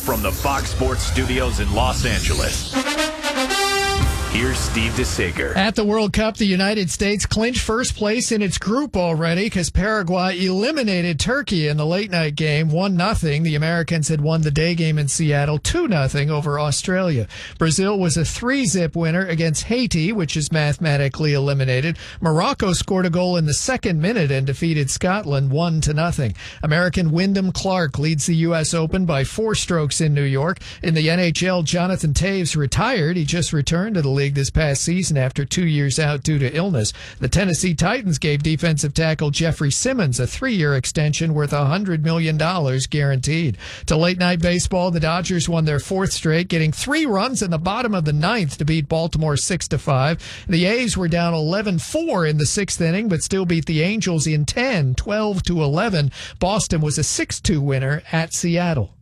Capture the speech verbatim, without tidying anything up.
from the Fox Sports Studios in Los Angeles, here's Steve DeSager. At the World Cup, the United States clinched first place in its group already because Paraguay eliminated Turkey in the late-night game, one nothing. The Americans had won the day game in Seattle, two nothing over Australia. Brazil was a three-zip winner against Haiti, which is mathematically eliminated. Morocco scored a goal in the second minute and defeated Scotland, one to nothing. American Wyndham Clark leads the U S Open by four strokes in New York. In the N H L, Jonathan Toews retired. He just returned to the league this past season after two years out due to illness. The Tennessee Titans gave defensive tackle Jeffrey Simmons a three-year extension worth one hundred million dollars guaranteed. To late-night baseball, the Dodgers won their fourth straight, getting three runs in the bottom of the ninth to beat Baltimore six to five. The A's were down eleven four in the sixth inning, but still beat the Angels in ten, twelve to eleven. Boston was a six two winner at Seattle.